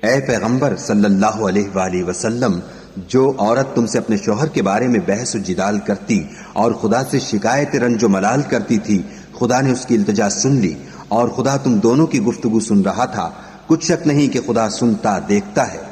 ए पैगंबर सल्लल्लाहु अलैहि वसल्लम, जो औरत तुमसे अपने शौहर के बारे में बहस जिदाल करती और खुदा से शिकायत रंजो मलाल करती थी, खुदा ने उसकी इल्तिजा सुन ली और खुदा तुम दोनों की गुफ्तगू सुन रहा था। कुछ शक नहीं कि खुदा सुनता देखता है।